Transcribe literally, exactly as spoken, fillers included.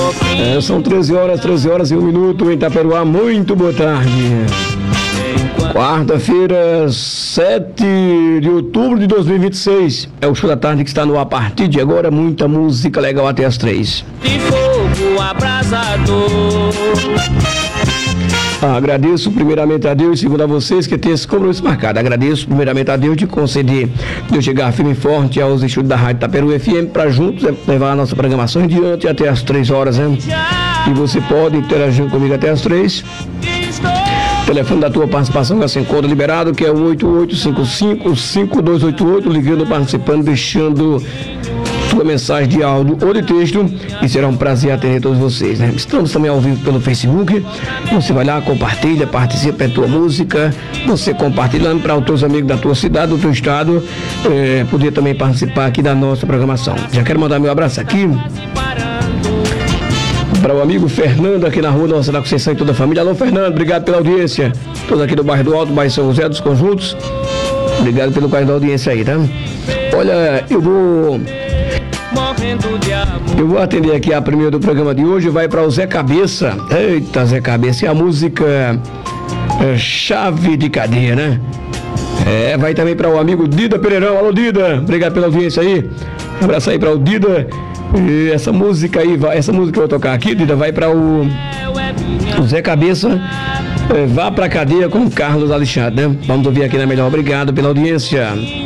É, são treze horas, treze horas e um minuto em Itaperuá. Muito boa tarde. Quarta-feira, sete de outubro de dois mil e vinte e seis. É o show da tarde que está no ar a partir de agora. Muita música legal até as três. De fogo abrasador. Agradeço primeiramente a Deus e segundo a vocês que têm esse compromisso marcado. Agradeço primeiramente a Deus de conceder de eu chegar firme e forte aos estúdios da Rádio Itaperuá F M para juntos levar a nossa programação em diante até as três horas, né? E você pode interagir comigo até as três. O telefone da tua participação já se encontra liberado, que é o oito oito cinco cinco, cinco dois oito oito, ligando, participando, deixando tua mensagem de áudio ou de texto, e será um prazer atender todos vocês, né? Estamos também ao vivo pelo Facebook. Você vai lá, compartilha, participa, é tua música, você compartilhando para os teus amigos da tua cidade, do teu estado, é, poder também participar aqui da nossa programação. Já quero mandar meu abraço aqui para o amigo Fernando, aqui na rua Nossa da Conceição, e toda a família. Alô, Fernando, obrigado pela audiência. Todos aqui do bairro do Alto, bairro São José dos Conjuntos. Obrigado pelo carinho da audiência aí, tá? Olha, eu vou eu vou atender aqui a primeira do programa de hoje. Vai para o Zé Cabeça. Eita, Zé Cabeça. E a música é Chave de Cadeia, né? É, vai também para o amigo Dida Pereirão. Alô, Dida, obrigado pela audiência aí. Um abraço aí para o Dida. E essa música aí, vai, essa música que eu vou tocar aqui, Dida, vai para o, o Zé Cabeça. É, vá pra cadeia com o Carlos Alexandre, né? Vamos ouvir aqui na melhor. Obrigado pela audiência.